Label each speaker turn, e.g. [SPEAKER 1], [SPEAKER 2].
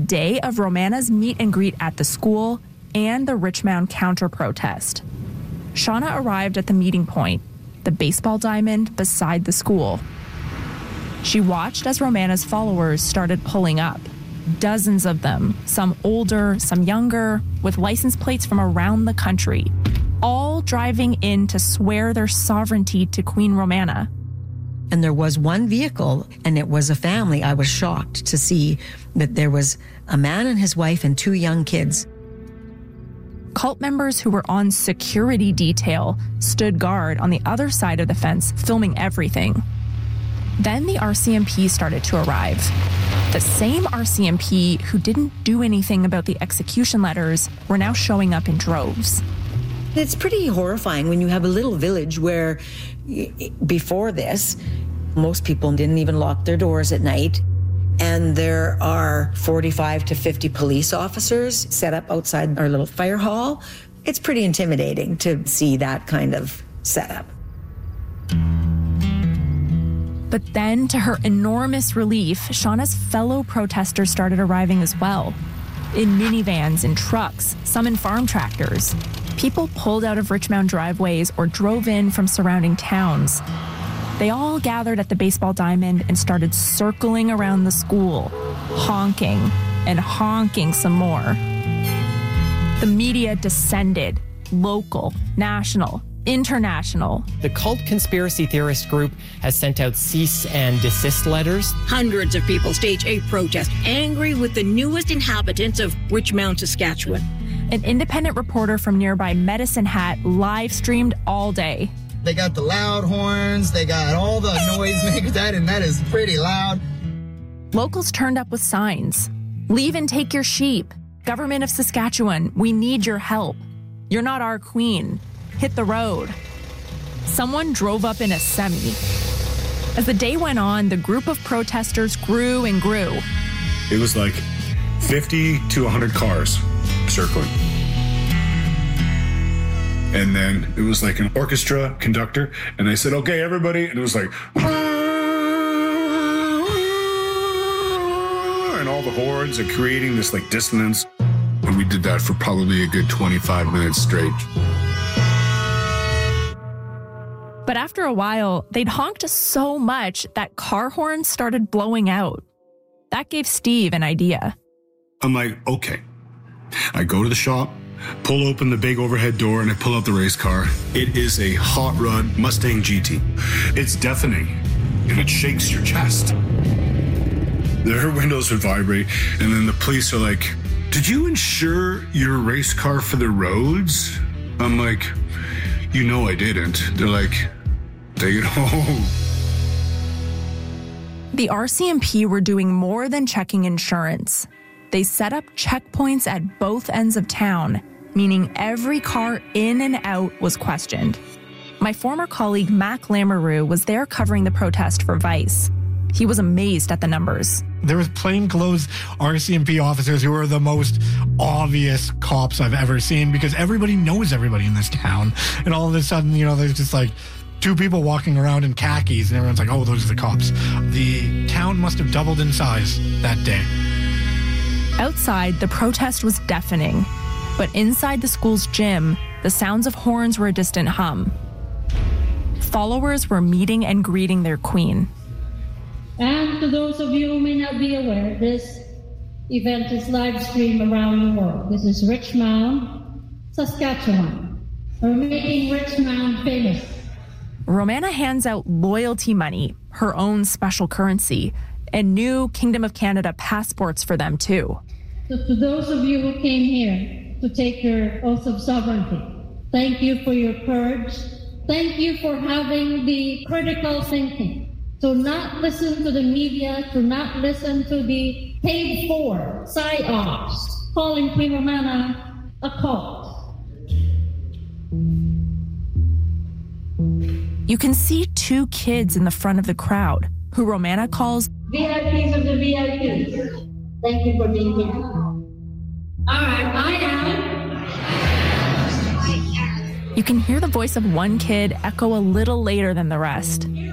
[SPEAKER 1] day of Romana's meet and greet at the school and the Richmond counter-protest. Shauna arrived at the meeting point, the baseball diamond beside the school. She watched as Romana's followers started pulling up. Dozens of them, some older, some younger, with license plates from around the country, all driving in to swear their sovereignty to Queen Romana.
[SPEAKER 2] And there was one vehicle, and it was a family. I was shocked to see that there was a man and his wife and 2 young kids.
[SPEAKER 1] Cult members who were on security detail stood guard on the other side of the fence, filming everything. Then the RCMP started to arrive. The same RCMP who didn't do anything about the execution letters were now showing up in droves.
[SPEAKER 2] It's pretty horrifying when you have a little village where, before this, most people didn't even lock their doors at night. And there are 45 to 50 police officers set up outside our little fire hall. It's pretty intimidating to see that kind of setup.
[SPEAKER 1] But then, to her enormous relief, Shauna's fellow protesters started arriving as well. In minivans, in trucks, some in farm tractors. People pulled out of Richmond driveways or drove in from surrounding towns. They all gathered at the baseball diamond and started circling around the school, honking and honking some more. The media descended, local, national, international.
[SPEAKER 3] The cult conspiracy theorist group has sent out cease and desist letters.
[SPEAKER 4] Hundreds of people stage a protest, angry with the newest inhabitants of Richmond, Saskatchewan.
[SPEAKER 1] An independent reporter from nearby Medicine Hat live streamed all day.
[SPEAKER 5] They got the loud horns, they got all the noise makers, and that is pretty loud.
[SPEAKER 1] Locals turned up with signs. Leave and take your sheep. Government of Saskatchewan, we need your help. You're not our queen. Hit the road. Someone drove up in a semi. As the day went on, the group of protesters grew and grew.
[SPEAKER 6] It was like 50 to 100 cars circling. And then it was like an orchestra conductor, and they said, okay, everybody, and it was like, and all the horns are creating this like dissonance. And we did that for probably a good 25 minutes straight.
[SPEAKER 1] But after a while, they'd honked so much that car horns started blowing out. That gave Steve an idea.
[SPEAKER 6] I'm like, okay. I go to the shop, pull open the big overhead door, and I pull out the race car. It is a hot rod Mustang GT. It's deafening, and it shakes your chest. Their windows would vibrate, and then the police are like, did you insure your race car for the roads? I'm like, you know I didn't. They're like, take it home.
[SPEAKER 1] The RCMP were doing more than checking insurance. They set up checkpoints at both ends of town, meaning every car in and out was questioned. My former colleague Mac Lamoureux was there covering the protest for Vice. He was amazed at the numbers.
[SPEAKER 7] There was plainclothes RCMP officers who were the most obvious cops I've ever seen because everybody knows everybody in this town. And all of a sudden, there's just like 2 people walking around in khakis and everyone's like, oh, those are the cops. The town must have doubled in size that day.
[SPEAKER 1] Outside, the protest was deafening. But inside the school's gym, the sounds of horns were a distant hum. Followers were meeting and greeting their queen.
[SPEAKER 8] And to those of you who may not be aware, this event is live streamed around the world. This is Richmond, Saskatchewan. We're making Richmond famous.
[SPEAKER 1] Romana hands out loyalty money, her own special currency, and new Kingdom of Canada passports for them too.
[SPEAKER 8] So to those of you who came here to take your oath of sovereignty, thank you for your courage. Thank you for having the critical thinking. To not listen to the media, to not listen to the paid-for psyops, calling Queen Romana a cult.
[SPEAKER 1] You can see 2 kids in the front of the crowd, who Romana calls
[SPEAKER 8] VIPs of the VIPs. Thank you for being here. All right, I am.
[SPEAKER 1] You can hear the voice of one kid echo a little later than the rest.